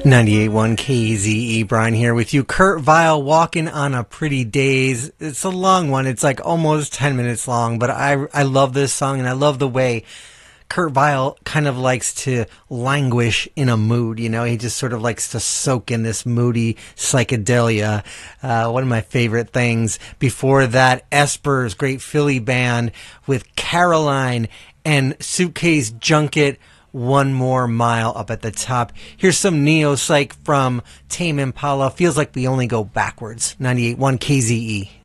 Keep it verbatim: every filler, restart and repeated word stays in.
ninety-eight point one K Z E, Brian here with you. Kurt Vile, Walking on a Pretty Daze. It's a long one. It's like almost ten minutes long, but I, I love this song, and I love the way Kurt Vile kind of likes to languish in a mood, you know? He just sort of likes to soak in this moody psychedelia. Uh, one of my favorite things. Before that, Esper's great Philly band with Caroline and Suitcase Junket, One More Mile up at the top. Here's some Neo Psych from Tame Impala. Feels like we only go backwards. ninety-eight point one K Z E.